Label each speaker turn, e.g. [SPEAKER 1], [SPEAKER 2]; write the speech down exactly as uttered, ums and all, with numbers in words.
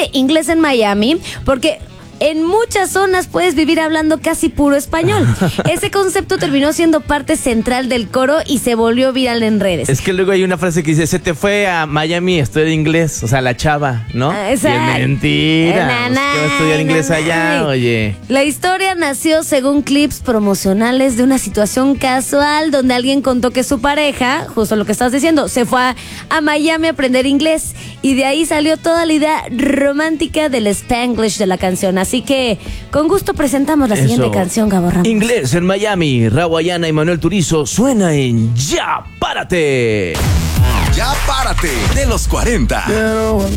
[SPEAKER 1] aprende inglés en Miami porque en muchas zonas puedes vivir hablando casi puro español. Ese concepto terminó siendo parte central del coro y se volvió viral en redes.
[SPEAKER 2] Es que luego hay una frase que dice, se te fue a Miami a estudiar inglés, o sea, la chava, ¿no?
[SPEAKER 1] Ah,
[SPEAKER 2] y es mentira,
[SPEAKER 1] na,
[SPEAKER 2] pues, ¿qué va a estudiar inglés
[SPEAKER 1] na,
[SPEAKER 2] allá,
[SPEAKER 1] na.
[SPEAKER 2] oye?
[SPEAKER 1] La historia nació según clips promocionales de una situación casual donde alguien contó que su pareja, justo lo que estás diciendo, se fue a, a Miami a aprender inglés y de ahí salió toda la idea romántica del Spanglish de la canción. Así que con gusto presentamos la
[SPEAKER 2] Eso.
[SPEAKER 1] siguiente canción, Gabo Ramos.
[SPEAKER 2] Inglés en Miami, Rawayana y Manuel Turizo suena en Ya Párate.
[SPEAKER 3] Ya Párate de los cuarenta.